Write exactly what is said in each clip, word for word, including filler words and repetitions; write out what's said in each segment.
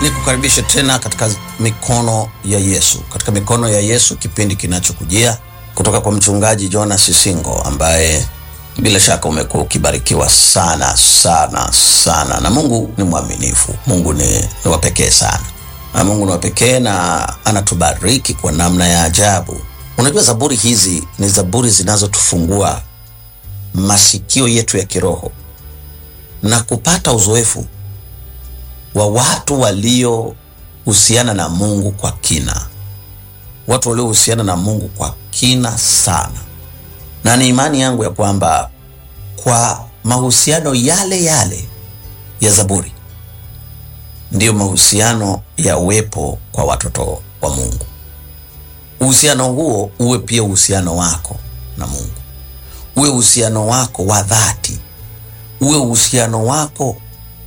Nikukaribishe tena katika mikono ya Yesu. Katika mikono ya Yesu, kipindi kinachokujia kutoka kwa mchungaji Jonas Singo, ambaye bila shaka umekuwa ukibarikiwa sana sana sana. Na Mungu ni mwaminifu. Mungu ni, ni wa pekee sana. Na Mungu ni wa pekee na anatubariki kwa namna ya ajabu. Unajua, zaburi hizi ni zaburi zinazotufungua masikio yetu ya kiroho na kupata uzoefu wa watu waliohusiana na Mungu kwa kina. Watu waliohusiana na Mungu kwa kina sana. Na ni imani yangu ya kwamba kwa mahusiano yale yale ya zaburi ndiyo mahusiano ya uwepo kwa watoto wa Mungu. Uhusiano huo uwe pia uhusiano wako na Mungu. Uwe uhusiano wako wa dhati. Uwe uhusiano wako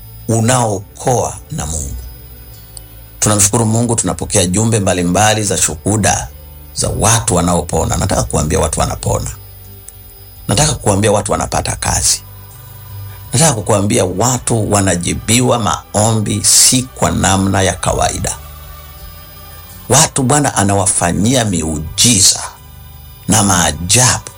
unaokoa na Mungu. Tunamshukuru Mungu, tunapokea jumbe mbalimbali za shuhuda za watu wanaopona. Nataka kuambia watu wanapona. Nataka kuambia watu wanapata kazi. Nataka kukuambia watu wanajibiwa maombi si kwa namna ya kawaida. Watu Bwana anawafanyia miujiza na maajabu.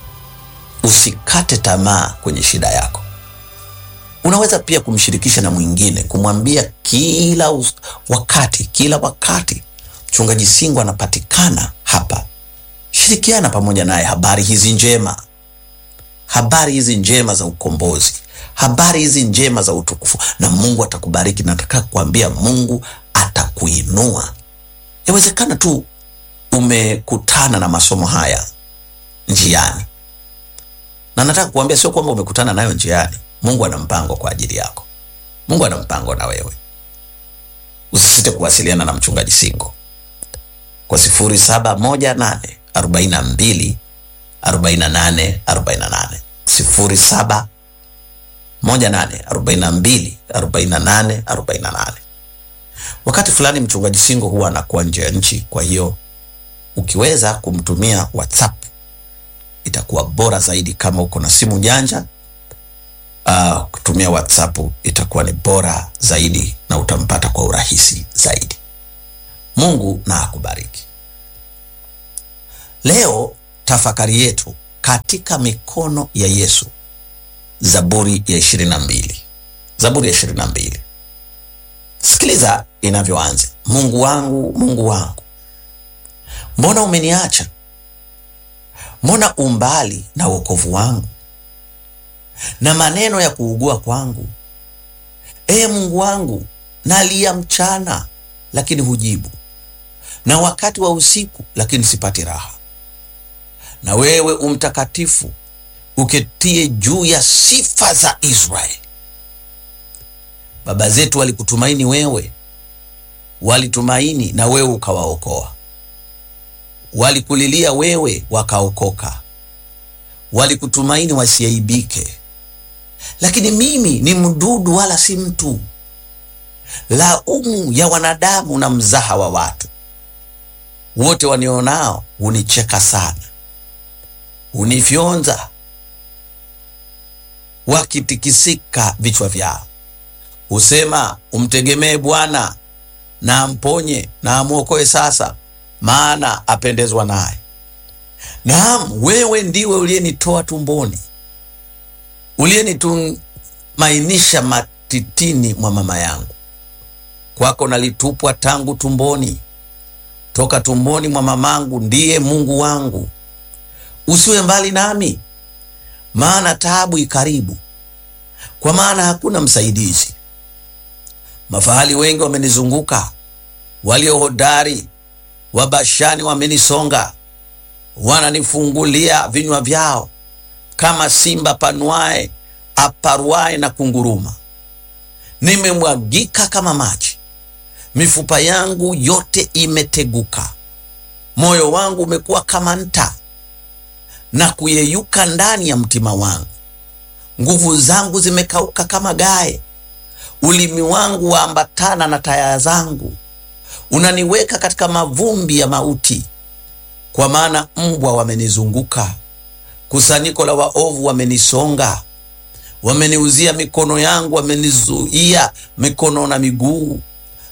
Usikate tamaa kwenye shida yako. Unaweza pia kumshirikisha na mwingine, kumwambia kila wakati, kila wakati mchungaji Singo anapatikana hapa. Shirikiana pamoja naye habari hizi njema. Habari hizi njema za ukombozi. Habari hizi njema za utukufu, na Mungu atakubariki. Nataka kuambia Mungu atakuinua. Yawezekana tu umekutana na masomo haya njiani. Na nataka kuambia sio kwamba umekutana nayo njiani. Mungu ana mpango kwa ajili yako. Mungu ana mpango na wewe. Usisite kuwasiliana na mchungaji Singo kwa sifuri saba moja nane arobaini na mbili arobaini na nane arobaini na nane. sifuri saba moja nane arobaini na mbili arobaini na nane arobaini na nane. Wakati fulani mchungaji Singo huwa anakuwa nje ya nchi, kwa hiyo ukiweza kumtumia WhatsApp itakuwa bora zaidi. Kama uko na simu janja, Uh, kutumia WhatsApp itakuwa ni bora zaidi na utampata kwa urahisi zaidi. Mungu na akubariki. Leo tafakari yetu katika mikono ya Yesu, Zaburi ya ishirini na mbili. Zaburi ya ishirini na mbili. Sikiliza inavyoanza. Mungu wangu, Mungu wangu, mbona umeniacha? Mbona umbali na wokovu wangu na maneno ya kuugua kwangu? Ee Mungu wangu, nalia mchana lakini hujibu, na wakati wa usiku lakini sipati raha. Na wewe umtakatifu, uketie juu ya sifa za Israeli. Baba zetu walikutumaini wewe, walitumaini na wewe ukawaokoa. Walikulilia wewe wakaokoka. Walikutumaini wasiaibike. Lakini mimi ni mdudu wala si mtu, laumu ya wanadamu na mzaha wa watu. Wote wanionao hunicheka sana, hunifyonza wakitikisika vichwa vyao. Husema, umtegemee Bwana na amponye na amuokoe sasa, maana apendezwa naye. Naam, wewe ndiwe uliyenitoa tumboni, uliyenitumainisha matitini mwa mama yangu. Kwako nalitupwa tangu tumboni, toka tumboni mwa mamangu ndiye Mungu wangu. Usiwe mbali nami, maana taabu ikaribu, kwa maana hakuna msaidizi. Mafahali wengi wamenizunguka, walio hodari wa Bashani wamenisonga. Wananifungulia vinywa vyao kama simba panuae, aparuae na kunguruma. Nimemwagika kama maji, mifupa yangu yote imeteguka. Moyo wangu umekuwa kama nta na kuyeyuka ndani ya mtima wangu. Nguvu zangu zimekauka kama gae, ulimi wangu waambatana na taya zangu. Unaniweka katika mavumbi ya mauti, kwa maana mbwa wamenizunguka, kusanyiko la waovu wamenisonga. Wameniuzia mikono yangu, wamenizuia mikono na miguu.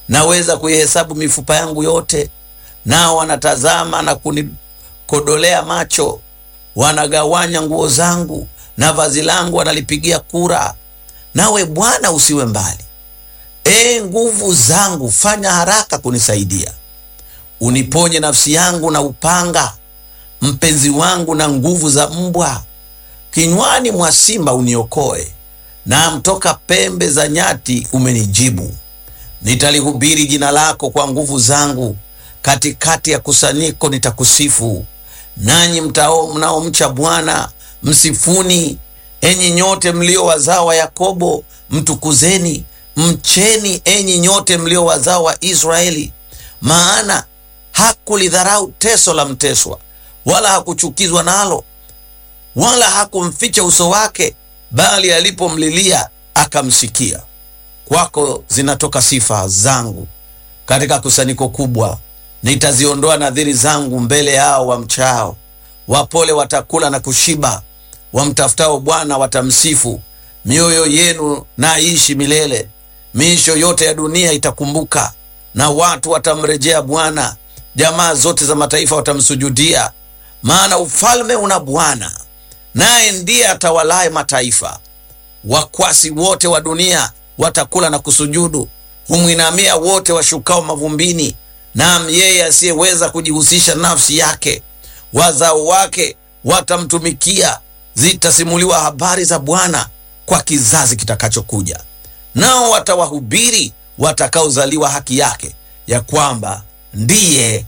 naweza kuihesabu mifupa yangu yote. Nao wanatazama na kunikodolea macho, wanagawanya nguo zangu na vazi langu wanalipigia kura. Nawe Bwana usiwe mbali. E nguvu zangu, fanya haraka kunisaidia. Uniponye nafsi yangu na upanga, mpenzi wangu na nguvu za mbwa. Kinywani mwa simba uniokoe, na mtoka pembe za nyati umenijibu. Nitalihubiri jina lako kwa nguvu zangu, katikati ya kusanyiko nitakusifu. Nanyi mtao mnaomcha Bwana msifuni. Enyi nyote mlio wazao wa Yakobo mtukuzeni. Mcheni enyi nyote mlio wazao wa Israeli. Maana hakulidharau teso la mteswa, wala hakuchukizwa nalo, wala hakumficha uso wake, bali alipomlilia akamsikia. Kwako zinatoka sifa zangu katika kusanyiko kubwa. Nitaziondoa nadhiri zangu mbele yao wamchao. Wapole watakula na kushiba, wamtafutao Bwana watamsifu. Mioyo yenu na ishi milele. Miisho yote ya dunia itakumbuka, na watu watamrejea Bwana. Jamaa zote za mataifa watamsujudia. Maana ufalme una Bwana, naye ndiye atawalaye mataifa. Wakwasi wote wa dunia watakula na kusujudu. Humwinamia wote washukao mavumbini. Naam, yeye asiyeweza kujihusisha nafsi yake. Wazao wake watamtumikia. Zitasimuliwa habari za Bwana kwa kizazi kitakachokuja. Nao watawahubiri watakaozaliwa haki yake, ya kwamba ndiye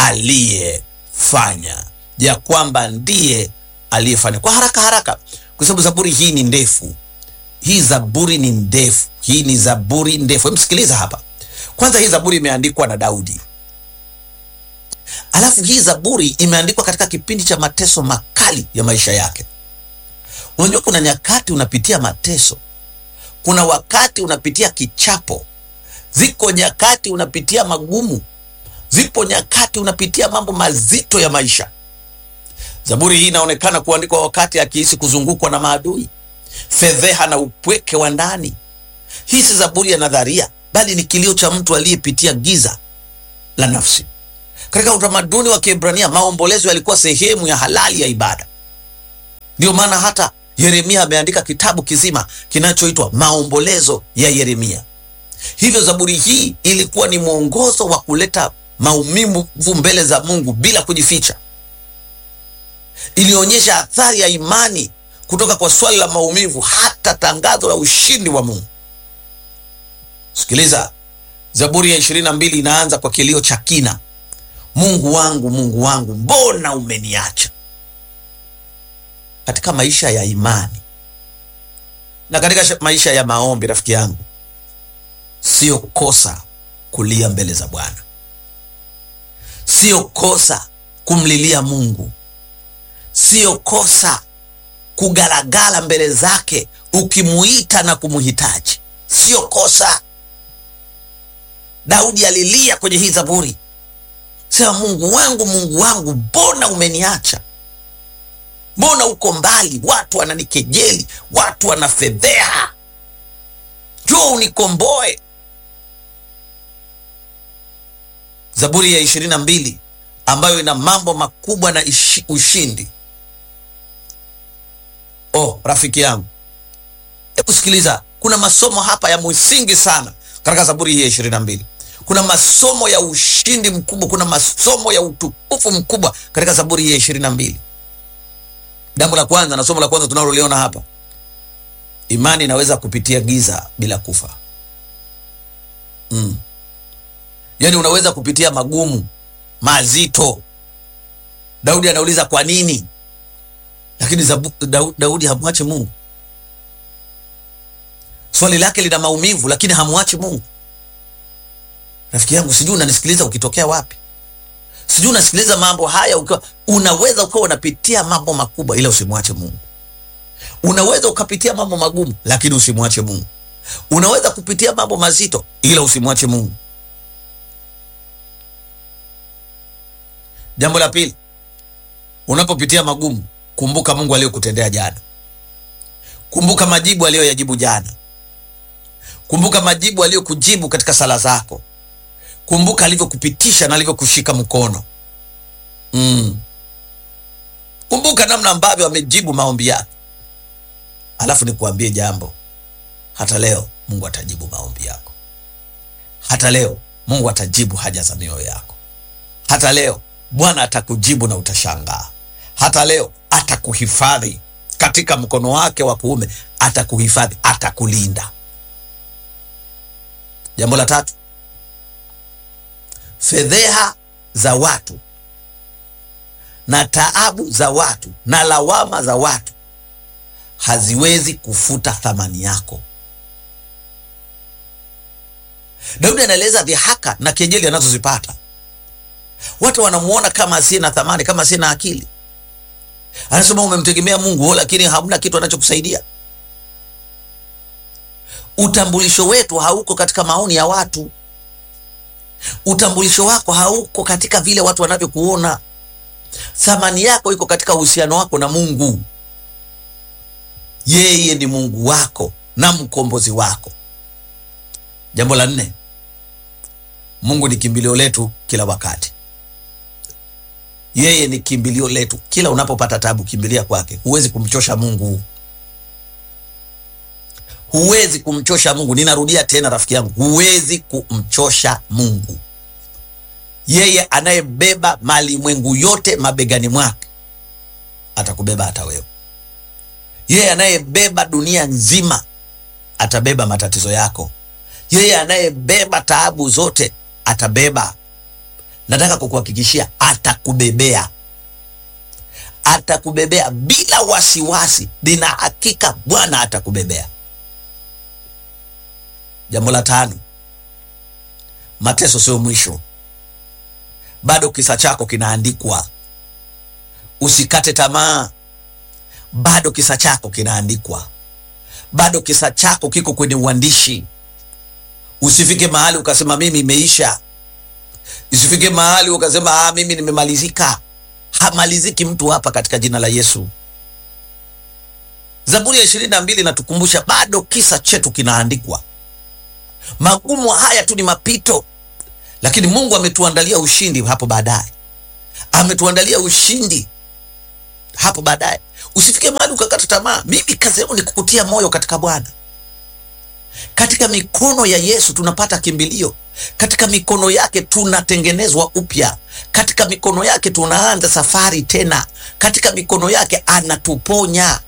aliyefanya, ya kwamba ndiye aliyefanya. Kwa haraka haraka, kwa sababu zaburi hii ni ndefu. Hii zaburi ni ndefu. Hii ni zaburi ndefu. Msikiliza hapa. Kwanza, hii zaburi imeandikwa na Daudi. Alafu hii zaburi imeandikwa katika kipindi cha mateso makali ya maisha yake. Unajua kuna nyakati unapitia mateso. Kuna wakati unapitia kichapo. Ziko nyakati unapitia magumu. Zipo nyakati unapitia mambo mazito ya maisha. Zaburi hii inaonekana kuandikwa wakati akihisi kuzungukwa na maadui, fedheha na upweke wa ndani. Hii si zaburi ya nadharia, bali ni kilio cha mtu aliyepitia giza la nafsi. Katika utamaduni wa Kiebrania, maombolezo yalikuwa sehemu ya halali ya ibada. Ndio maana hata Yeremia ameandika kitabu kizima kinachoitwa Maombolezo ya Yeremia. Hivyo zaburi hii ilikuwa ni mwongozo wa kuleta maumivu mbele za Mungu bila kujificha. Ilionyesha athari ya imani kutoka kwa swali la maumivu hata tangazo la ushindi wa Mungu. Sikiliza, Zaburi ya ishirini na mbili inaanza kwa kilio cha kina. Mungu wangu, Mungu wangu, mbona umeniacha? Katika maisha ya imani na katika maisha ya maombi, rafiki yangu, sio kosa kulia mbele za Bwana. Sio kosa kumlilia Mungu. Sio kosa kugalagala mbele zake ukimuita na kumuhitaji. Sio kosa. Daudi alilia kwenye hii zaburi, sema Mungu wangu, Mungu wangu, mbona umeniacha? Mbona uko mbali? Watu wananikejeli, watu wanafedheha. Njoo unikomboe. Zaburi ya ishirini na mbili ambayo ina mambo makubwa na ishi, ushindi. Oh, rafiki yangu, hebu sikiliza, kuna masomo hapa ya msingi sana katika Zaburi hii ya ishirini na mbili. Kuna masomo ya ushindi mkubwa, kuna masomo ya utukufu mkubwa katika Zaburi hii ya ishirini na mbili. Jambo la kwanza na somo la kwanza tunaloliona hapa, imani inaweza kupitia giza bila kufa. Mm. Yaani unaweza kupitia magumu, mazito. Daudi anauliza kwa nini? Lakini Zabu, Daudi, Daudi hamwache Mungu. Swali lake lina maumivu, lakini hamwache Mungu. Rafiki yangu, sijui unanisikiliza ukitokea wapi. Sijui unasikiliza mambo haya ukiwa, unaweza ukawa unapitia mambo makubwa ila usimwache Mungu. Unaweza ukapitia mambo magumu lakini usimwache Mungu. Unaweza kupitia mambo mazito ila usimwache Mungu. Jambo la pili, unapopitia magumu, kumbuka Mungu aliyokutendea jana. Kumbuka majibu aliyoyajibu jana. Kumbuka majibu aliyokujibu katika sala zako. Kumbuka alivyokupitisha na alivyokushika mkono. Mm. Kumbuka namna ambavyo amejibu maombi yako. Alafu nikuambie jambo. Hata leo Mungu atajibu maombi yako. Hata leo Mungu atajibu haja za mioyo yako. Hata leo Bwana atakujibu na utashangaa. Hata leo atakuhifadhi katika mkono wake wa kuume, atakuhifadhi, atakulinda. Jambo la tatu, fedheha za watu na taabu za watu na lawama za watu haziwezi kufuta thamani yako. Daudi anaeleza dhihaka na kejeli anazozipata. Watu wanamuona kama asiye na thamani, kama asiye na akili. Anasema umemtegemea Mungu lakini hamna kitu anachokusaidia. Utambulisho wetu hauko katika maoni ya watu. Utambulisho wako hauko katika vile watu wanavyokuona. Thamani yako iko katika uhusiano wako na Mungu. Yeye ni Mungu wako na mkombozi wako. Jambo la nne, Mungu ni kimbilio letu kila wakati. Yeye ni kimbilio letu. Kila unapopata tabu, kimbilia kwake. Huwezi kumchosha Mungu. Huwezi kumchosha Mungu. Ninarudia tena rafiki yangu, huwezi kumchosha Mungu. Yeye anayebeba malimwengu yote mabegani mwake atakubeba hata wewe. Yeye anayebeba dunia nzima atabeba matatizo yako. Yeye anayebeba taabu zote atabeba. Nataka kukuhakikishia atakubebea. Atakubebea bila wasiwasi. Nina hakika Bwana atakubebea. Jambo la tano, mateso sio mwisho. Bado kisa chako kinaandikwa. Usikate tamaa. Bado kisa chako kinaandikwa. Bado kisa chako kiko kwenye uandishi. Usifike mahali ukasema mimi imeisha. Usifike mahali ukasema ah, mimi nimemalizika. Hamaliziki mtu hapa katika jina la Yesu. Zaburi ya ishirini na mbili inatukumbusha bado kisa chetu kinaandikwa. Magumu haya tu ni mapito, lakini Mungu ametuandalia ushindi hapo baadaye. Ametuandalia ushindi hapo baadaye. Usifike mahali ukakata tamaa. Mimi kazi yangu ni kukutia moyo katika Bwana. Katika mikono ya Yesu tunapata kimbilio. Katika mikono yake tunatengenezwa upya. Katika mikono yake tunaanza safari tena. Katika mikono yake anatuponya.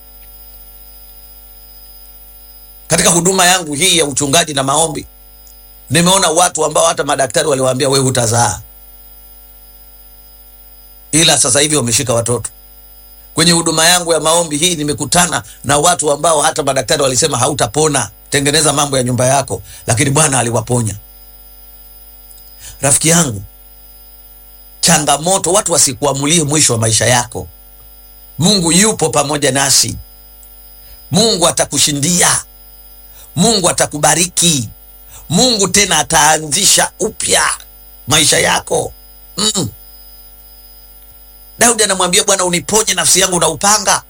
Katika huduma yangu hii ya uchungaji na maombi, nimeona watu ambao hata madaktari waliwaambia wewe hutazaa, ila sasa hivi wameshika watoto. Kwenye huduma yangu ya maombi hii nimekutana na watu ambao hata madaktari walisema hautapona, tengeneza mambo ya nyumba yako, lakini Bwana aliwaponya. Rafiki yangu, changamoto watu wasikuamulie mwisho wa maisha yako. Mungu yupo pamoja nasi. Mungu atakushindia. Mungu atakubariki. Mungu tena ataanzisha upya maisha yako. Mm. Daudi anamwambia Bwana, uniponye nafsi yangu na upanga.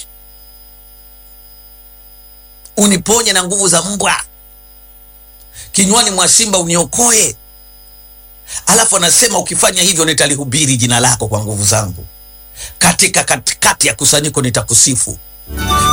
Uniponye na nguvu za mbwa. Kinywani mwa simba uniokoe. Alafu anasema ukifanya hivyo nitalihubiri jina lako kwa nguvu zangu. Katika katikati ya kusanyiko nitakusifu.